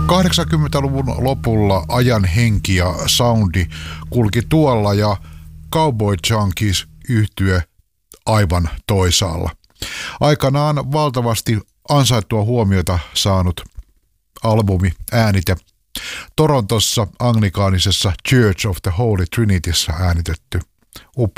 80-luvun lopulla ajan henki ja soundi kulki tuolla ja Cowboy Junkies -yhtye aivan toisaalla. Aikanaan valtavasti ansaittua huomiota saanut albumi äänite Torontossa anglikaanisessa Church of the Holy Trinityssä äänitetty upea